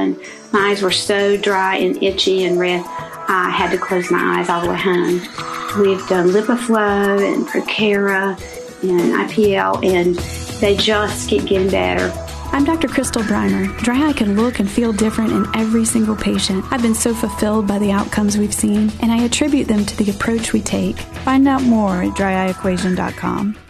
and my eyes were so dry and itchy and red, I had to close my eyes all the way home. We've done LipiFlow and Procara and IPL, and they just keep getting better. I'm Dr. Crystal Breimer. Dry eye can look and feel different in every single patient. I've been so fulfilled by the outcomes we've seen, and I attribute them to the approach we take. Find out more at dryeyequation.com.